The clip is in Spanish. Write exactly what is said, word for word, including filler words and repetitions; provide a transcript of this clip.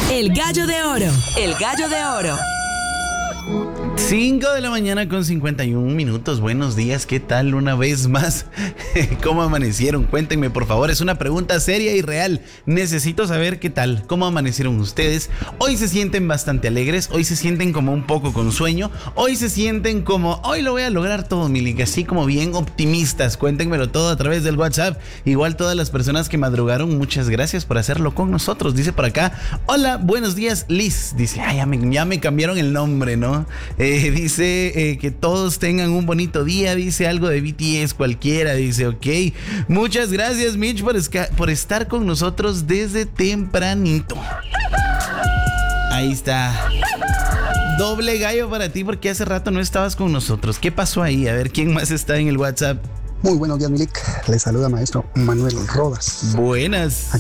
El gallo de oro. El gallo de oro. cinco de la mañana con cincuenta y un minutos. Buenos días, ¿qué tal una vez más? ¿Cómo amanecieron? Cuéntenme, por favor. Es una pregunta seria y real. Necesito saber qué tal, cómo amanecieron ustedes. Hoy se sienten bastante alegres, hoy se sienten como un poco con sueño, hoy se sienten como, hoy lo voy a lograr todo, Milik, así como bien optimistas. Cuéntenmelo todo a través del WhatsApp. Igual todas las personas que madrugaron, muchas gracias por hacerlo con nosotros. Dice por acá, hola, buenos días, Liz. Dice, ay, ya me, ya me cambiaron el nombre, ¿no? Eh, dice eh, que todos tengan un bonito día. Dice algo de B T S cualquiera. Dice, ok. Muchas gracias, Mitch, por, esca- por estar con nosotros desde tempranito. Ahí está. Doble gallo para ti porque hace rato no estabas con nosotros. ¿Qué pasó ahí? A ver, ¿quién más está en el WhatsApp? Muy buenos días, Milik. Les saluda maestro Manuel Rodas. Buenas.